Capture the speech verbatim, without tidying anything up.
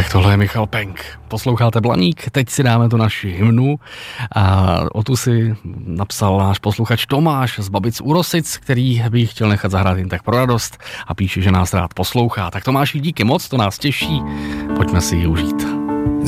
Tak tohle je Michal Penk. Posloucháte Blaník, teď si dáme tu naši hymnu a o tu si napsal náš posluchač Tomáš z Babic u Rosic, který by ji chtěl nechat zahrát jen tak pro radost a píše, že nás rád poslouchá. Tak Tomáši, díky moc, to nás těší, pojďme si ji užít.